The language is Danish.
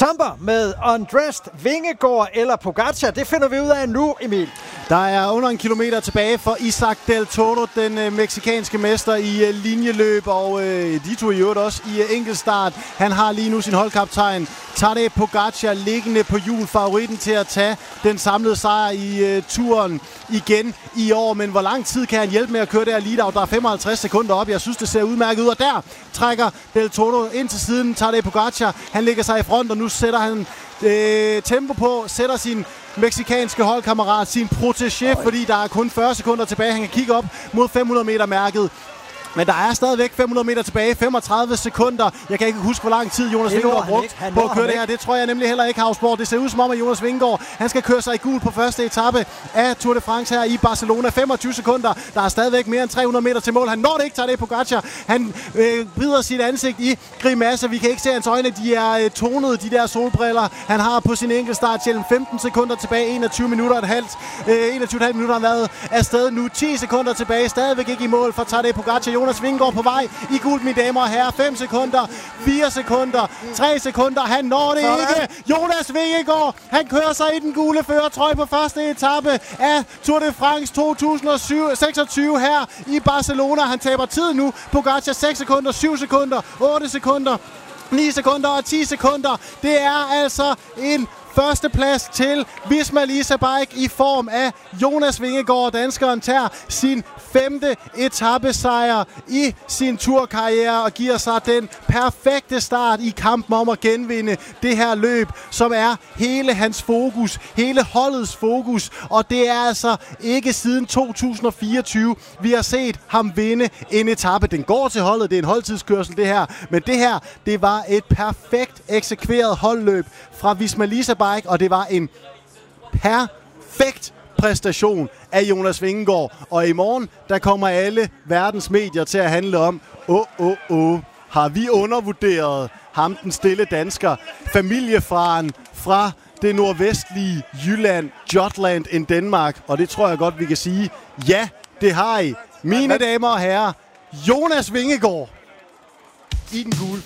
Samper med Undressed, Vingegaard eller Pogacar. Det finder vi ud af nu, Emil. Der er under en kilometer tilbage for Isaac Del Toro, den meksikanske mester i linjeløb, og de tog i øvrigt også i enkeltstart. Han har lige nu sin holdkaptajn Tadej Pogacar liggende på hjul, favoritten til at tage den samlede sejr i turen igen i år. Men hvor lang tid kan han hjælpe med at køre det her lead-out? Der er 55 sekunder op. Jeg synes, det ser udmærket ud, og der trækker Del Toro ind til siden. Tadej Pogacar, han ligger sig i front, og nu sætter han tempo på, sætter sin meksikanske holdkammerat, sin protégé, fordi der er kun 40 sekunder tilbage. Han kan kigge op mod 500 meter mærket. Men der er stadigvæk 500 meter tilbage, 35 sekunder. Jeg kan ikke huske, hvor lang tid Jonas Vingegaard brugt på at køre det her. Det tror jeg nemlig heller ikke, Havsborg. Det ser ud som om, at Jonas Vingegaard, han skal køre sig i gul på første etape af Tour de France her i Barcelona. 25 sekunder. Der er stadigvæk mere end 300 meter til mål. Han når det ikke, tager det Pogacar. Han vrider sit ansigt i grimasse. Vi kan ikke se hans øjne. De er tonede, de der solbriller. Han har på sin enkeltstarthjelm 15 sekunder tilbage. 21,5 minutter har været afsted nu. 10 sekunder tilbage. Stadigvæk ikke i mål for Tadej Pogacar. Jonas Vingegaard på vej i gult, mine damer og herrer. 5 sekunder, 4 sekunder, 3 sekunder. Han når det ikke. Jonas Vingegaard, han kører sig i den gule førertrøje på første etape af Tour de France 2026 her i Barcelona. Han taber tid nu. Pogacar 6 sekunder, 7 sekunder, 8 sekunder, 9 sekunder og 10 sekunder. Det er altså en førsteplads til Visma Leasebike i form af Jonas Vingegaard. Danskeren tager sin 5. etapesejr i sin turkarriere og giver sig den perfekte start i kampen om at genvinde det her løb, som er hele hans fokus, hele holdets fokus. Og det er altså ikke siden 2024, vi har set ham vinde en etape. Den går til holdet, det er en holdtidskørsel det her, men det her, det var et perfekt eksekveret holdløb fra Visma Leasebike, og det var en perfekt præstation af Jonas Vingegaard. Og i morgen, der kommer alle verdens medier til at handle om, har vi undervurderet ham, den stille dansker, familiefaren fra det nordvestlige Jylland, Jutland in Danmark. Og det tror jeg godt, vi kan sige, ja, det har I. Mine damer og herrer, Jonas Vingegaard i den gule